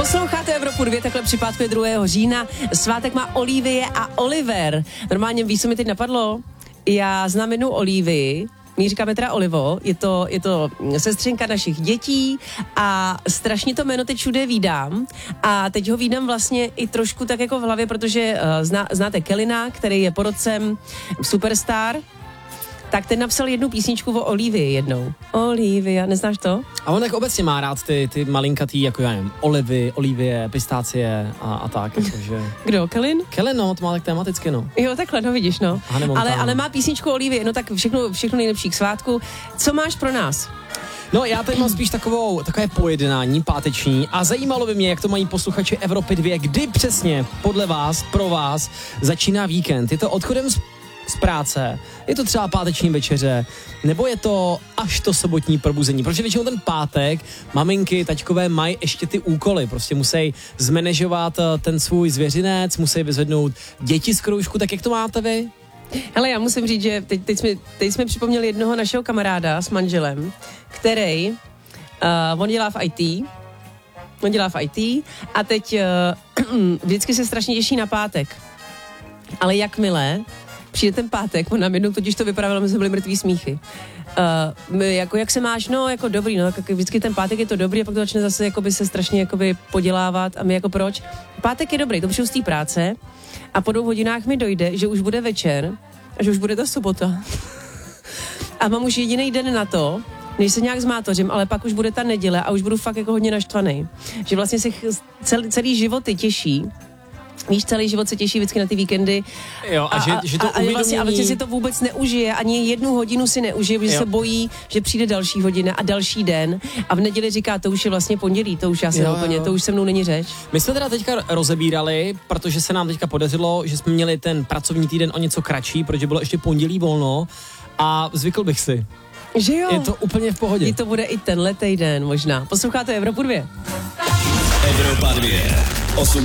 Posloucháte Evropu 2, takhle při pátku je 2. října. Svátek má Olivie a Oliver. Normálně víš, co mi teď napadlo? Já znám jednu Olivii, my říkáme teda Olivo, je to sestřenka našich dětí a strašně to jméno teď všude vídám a teď ho vídám vlastně i trošku tak jako v hlavě, protože znáte Kelina, který je porodcem Superstar, tak ten napsal jednu písničku o Olivii jednou. Olivia, neznáš to? A on tak obecně má rád ty malinkatý, jako já nevím, olivie, pistácie a tak. Jakože... Kdo, Kelin? Kelin, no, to má tak tematicky, no. Jo, takhle, no vidíš, no. Ale má písničku Olivie, no tak všechno nejlepší k svátku. Co máš pro nás? No, já tady mám spíš takové pojednání páteční a zajímalo by mě, jak to mají posluchači Evropy 2, kdy přesně podle vás, pro vás začíná víkend. Je to odchodem z práce, je to třeba páteční večeře, nebo je to až to sobotní probuzení, protože většinou ten pátek maminky, taťkové mají ještě ty úkoly, prostě musí zmanéžovat ten svůj zvěřinec, musí vyzvednout děti z kroužku, tak jak to máte vy? Hele, já musím říct, že teď jsme připomněli jednoho našeho kamaráda s manželem, který, on dělá v IT a teď vždycky se strašně těší na pátek, ale jakmile přijde ten pátek, on nám jednou totiž to vypravil, my jsme byli mrtví smíchy. Jako jak se máš, no jako dobrý, no tak vždycky ten pátek je to dobrý a pak to začne zase jakoby se strašně jakoby podělávat a my jako proč? Pátek je dobrý, to přijdu z té práce a po 2 hodinách mi dojde, že už bude večer a že už bude ta sobota. A mám už jediný den na to, než se nějak zmátořím, ale pak už bude ta neděle a už budu fakt jako hodně naštvaný. Že vlastně se celý životy těší. Víš, celý život se těší vždycky na ty víkendy. Jo, že to uvědomění... A vlastně si to vůbec neužije, ani 1 hodinu si neužije, protože se bojí, že přijde další hodina a další den a v neděli říká, to už je vlastně pondělí, to už já jsem úplně, to už se mnou není řeč. My jsme teda teďka rozebírali, protože se nám teďka podařilo, že jsme měli ten pracovní týden o něco kratší, protože bylo ještě pondělí volno a zvykl bych si. Že jo? Je to úplně v pohodě. Je to bude i tenhle týden možná. Posloucháte Evropu 2. Evropa 2.